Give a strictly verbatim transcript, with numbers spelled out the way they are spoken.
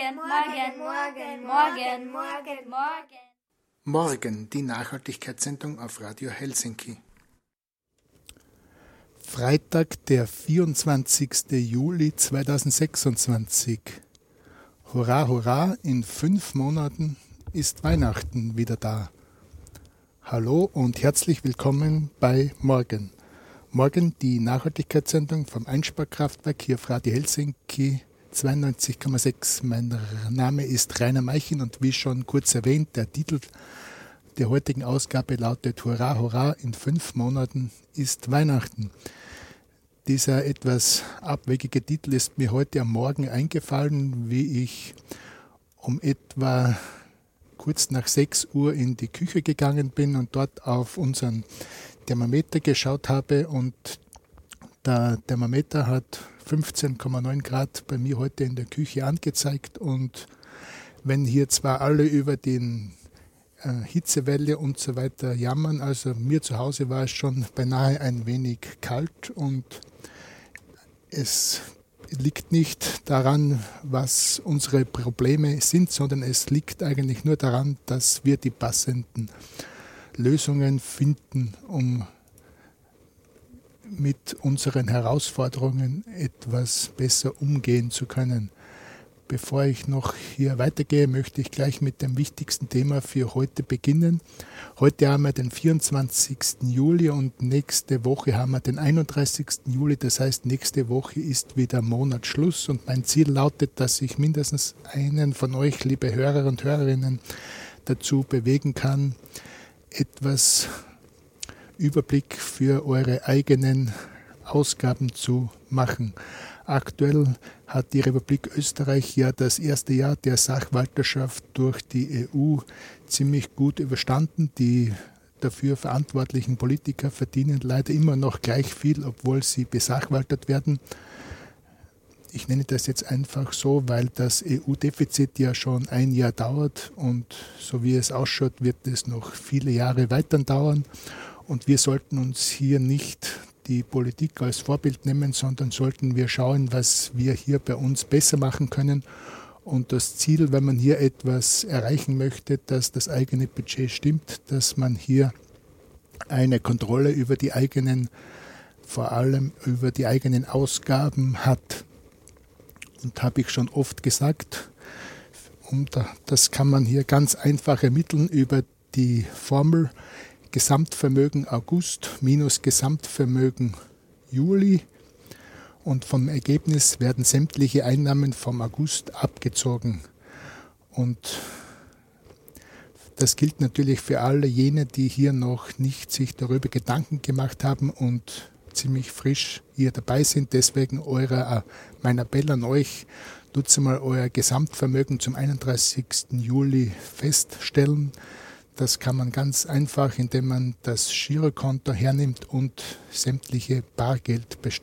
morgen, morgen, morgen, morgen, morgen, morgen. Morgen, die Nachhaltigkeitssendung auf Radio Helsinki. Freitag, der vierundzwanzigster Juli zweitausendsechsundzwanzig. Hurra, hurra, in fünf Monaten ist Weihnachten wieder da. Hallo und herzlich willkommen bei Morgen. Morgen die Nachhaltigkeitssendung vom Einsparkraftwerk hier auf Radio Helsinki zweiundneunzig Komma sechs. Mein Name ist Rainer Meichen und wie schon kurz erwähnt, der Titel der heutigen Ausgabe lautet Hurra, hurra, in fünf Monaten ist Weihnachten. Dieser etwas abwegige Titel ist mir heute am Morgen eingefallen, wie ich um etwa kurz nach sechs Uhr in die Küche gegangen bin und dort auf unseren Thermometer geschaut habe und der Thermometer hat fünfzehn Komma neun Grad bei mir heute in der Küche angezeigt und wenn hier zwar alle über den äh, Hitzewelle und so weiter jammern, also mir zu Hause war es schon beinahe ein wenig kalt und es liegt nicht daran, was unsere Probleme sind, sondern es liegt eigentlich nur daran, dass wir die passenden Lösungen finden, um mit unseren Herausforderungen etwas besser umgehen zu können. Bevor ich noch hier weitergehe, möchte ich gleich mit dem wichtigsten Thema für heute beginnen. Heute haben wir den vierundzwanzigsten Juli und nächste Woche haben wir den einunddreißigsten Juli. Das heißt, nächste Woche ist wieder Monatsschluss und mein Ziel lautet, dass ich mindestens einen von euch, liebe Hörer und Hörerinnen, dazu bewegen kann, etwas Überblick für eure eigenen Ausgaben zu machen. Aktuell hat die Republik Österreich ja das erste Jahr der Sachwalterschaft durch die E U ziemlich gut überstanden. Die dafür verantwortlichen Politiker verdienen leider immer noch gleich viel, obwohl sie besachwaltert werden. Ich nenne das jetzt einfach so, weil das E U-Defizit ja schon ein Jahr dauert und so wie es ausschaut, wird es noch viele Jahre weiter dauern. Und wir sollten uns hier nicht die Politik als Vorbild nehmen, sondern sollten wir schauen, was wir hier bei uns besser machen können. Und das Ziel, wenn man hier etwas erreichen möchte, dass das eigene Budget stimmt, dass man hier eine Kontrolle über die eigenen, vor allem über die eigenen Ausgaben hat. Und habe ich schon oft gesagt, und das kann man hier ganz einfach ermitteln über die Formel Gesamtvermögen August minus Gesamtvermögen Juli und vom Ergebnis werden sämtliche Einnahmen vom August abgezogen. Und das gilt natürlich für alle jene, die hier noch nicht sich darüber Gedanken gemacht haben und ziemlich frisch hier dabei sind. Deswegen eurer, mein Appell an euch, tut mal euer Gesamtvermögen zum einunddreißigsten Juli feststellen. Das kann man ganz einfach, indem man das Girokonto hernimmt und sämtliche Bargeldbestände